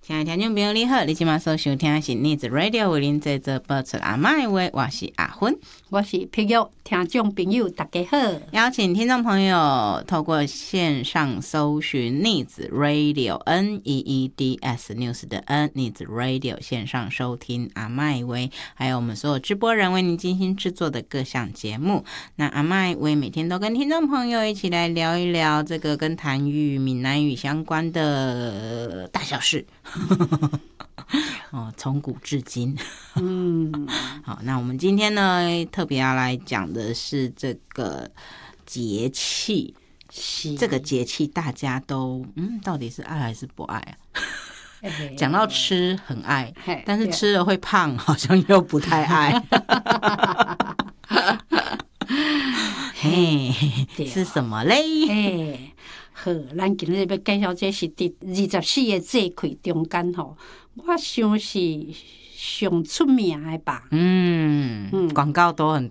亲爱的听众朋友你好，你现在所收听的是逆子 Radio 为您制作播出阿嬷的话，我是阿芬， 我是碧玉，听众朋友大家好。 邀请听众朋友透过线上搜寻逆子 Radio NEEDS News 的 N 逆子 Radio 线上收听阿嬷的话，还有我们所有直播人为您精心制作的各项节目。那阿嬷的话每天都跟听众朋友一起来聊一聊这个跟台语、闽南语相关的大小事。从古至今。好，那我们今天呢，特别要来讲的是这个节气。这个节气大家都到底是爱还是不爱啊？讲到吃很爱，但是吃了会胖，好像又不太爱。嘿，是什么嘞？ 好，咱今日要介绍这是伫24个节气中间吼，我想是上出名的吧。 广告都很